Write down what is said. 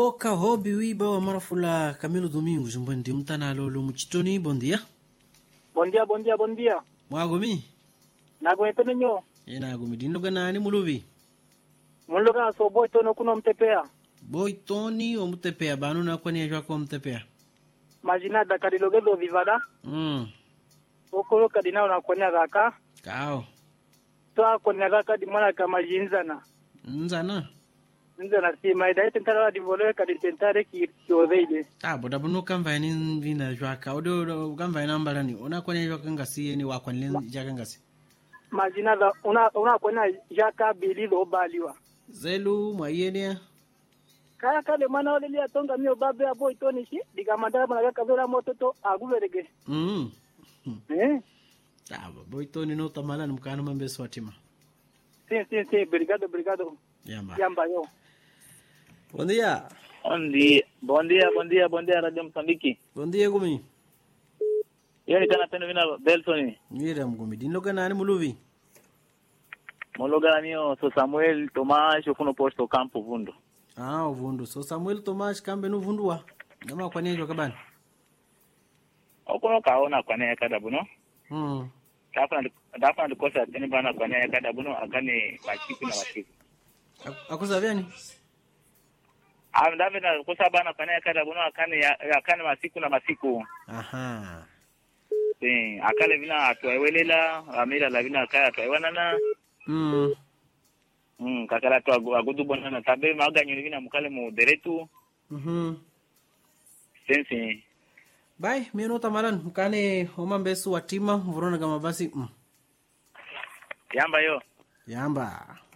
Boca Hobby Wiba wa Marafula Camilo Domingos, Mbundi Mtana Lolo Muchitoni, bom dia. Bom dia. Mwagomi? Nagome penenyo. Nagome dino ganani muluvi. Muluga so boitono kuno mtepea. Boitoni o mtepea banu na kwani ajwa kwa mtepea. Majina da kadilogedo vivada. Okolo kadinao na kwani raka. Kao. Toa kwani raka di mwana kama jinzana. Nzana si maida tentara di vole kaditentare ki yoveide. Boda bunu kamva ni vina ajwa ka odo kamva ina mbalani. Ona kwani ajwa kangasi ni wa kwani jakangasi. Majina da una kwani jaka bililo baliwa. Zelu mwayenia. Kaya kale mana ole lia tonga mio babe abo itoni shi digamanda bana kavera mototo aguverege. Boitoni no tamala mkana mambe swatima. Sim, obrigado. Yamba yo. Bom dia. Bom dia, Radio Moçambique. Bom dia, Gumi. Yoni kana pendo vina Belson. Mira Gumi, dino kana ni muluvi. Mologa mio so Samuel Tomás ufuno posto campo vundo. Vundo. So Samuel Tomás kambe no vundua. Nama kwa nini kabani? Okono kaona kwa nini kada buno? Dafa ndikosa tena bana kwa nini kada buno akane machiku na machiku. Akosa vyani? Ndabe na kosa bana kwa nini kada buno akane masiku na masiku. Aha. Akale vina atuewelela, amira la vina akaya atuewanana. Kakala to agudu bonana tabe maga nyoni vina mukale mu deretu. Sensi. Bye, mimi tamalan mkane omambesu watima mvorona kama basi. Yamba yo. Yamba.